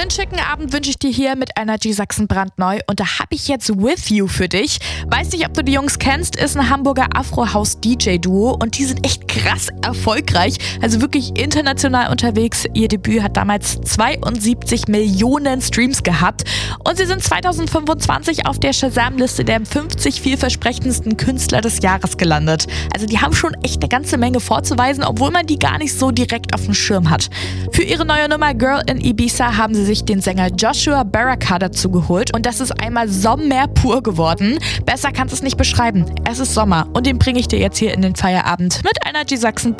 Einen schicken Abend wünsche ich dir hier mit Energy Sachsen brandneu und da habe ich jetzt With You für dich. Weiß nicht, ob du die Jungs kennst, ist ein Hamburger Afro-House-DJ-Duo und die sind echt krass erfolgreich, also wirklich international unterwegs. Ihr Debüt hat damals 72 Millionen Streams gehabt und sie sind 2025 auf der Shazam-Liste der 50 vielversprechendsten Künstler des Jahres gelandet. Also die haben schon echt eine ganze Menge vorzuweisen, obwohl man die gar nicht so direkt auf dem Schirm hat. Für ihre neue Nummer Girl in Ibiza haben sie sich den Sänger Joshua Baraka dazu geholt und das ist einmal Sommer pur geworden. Besser kannst du es nicht beschreiben. Es ist Sommer und den bringe ich dir jetzt hier in den Feierabend mit Energy Sachsen